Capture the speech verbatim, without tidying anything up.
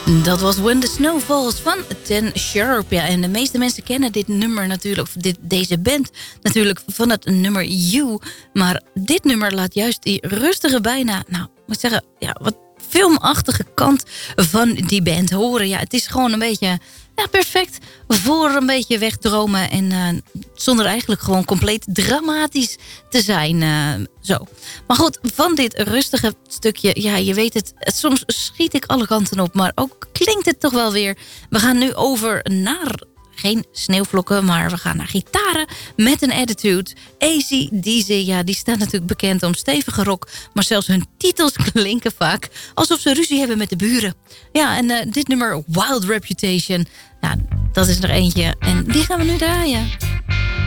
Dat was When the Snow Falls van Ten Sharp. Ja, en de meeste mensen kennen dit nummer natuurlijk, of dit, deze band natuurlijk van het nummer You. Maar dit nummer laat juist die rustige, bijna, nou, ik moet zeggen, ja, wat filmachtige kant van die band horen. Ja, het is gewoon een beetje, ja, perfect voor een beetje wegdromen en uh, zonder eigenlijk gewoon compleet dramatisch te zijn. Uh, zo. Maar goed, van dit rustige stukje, ja, je weet het, het, soms schiet ik alle kanten op, maar ook klinkt het toch wel weer. We gaan nu over naar, geen sneeuwvlokken, maar we gaan naar gitaren met een attitude. A C D C, ja, die staat natuurlijk bekend om stevige rock, maar zelfs hun titels klinken vaak alsof ze ruzie hebben met de buren. Ja, en uh, dit nummer Wild Reputation, nou, dat is er eentje en die gaan we nu draaien.